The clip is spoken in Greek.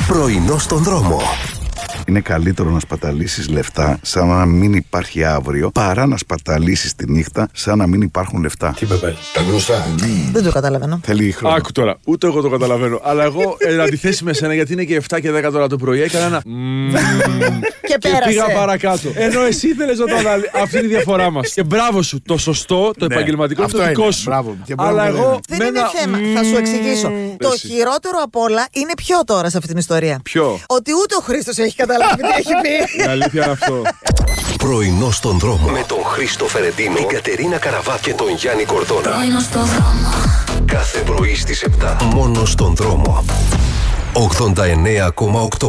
Πρωινό στον δρόμο. Είναι καλύτερο να σπαταλήσεις λεφτά σαν να μην υπάρχει αύριο, παρά να σπαταλήσεις τη νύχτα σαν να μην υπάρχουν λεφτά. Τι πεπέλ, τα γνωστά. Δεν το καταλαβαίνω. Θέλει χρόνο. Άκου τώρα, ούτε εγώ το καταλαβαίνω. Αλλά εγώ, εν αντιθέσει με σένα, γιατί είναι και 7 και 10 τώρα το πρωί, έκανα ένα. Και Και πήγα παρακάτω. Ενώ εσύ ήθελες να το αναλύσεις. Αυτή είναι η διαφορά μας. Και μπράβο σου. Το σωστό, το επαγγελματικό είναι το δικό σου. Μπράβο. Και μπράβο, Αλλά εγώ. Δεν είναι θέμα. Θα σου εξηγήσω. Το Εσύ. χειρότερο απ' όλα είναι ποιο τώρα σε αυτή την ιστορία. Ποιο? Ότι ούτε ο Χρήστος έχει καταλάβει τι έχει πει. Η αλήθεια είναι αυτό. Πρωινό στον δρόμο. Με τον Χρήστο Φερεντίνο, την Κατερίνα Καραβά και τον Γιάννη Κορδόνα. Πρωινό στον δρόμο. Κάθε πρωί στις 7. Μόνο στον δρόμο. 89,8.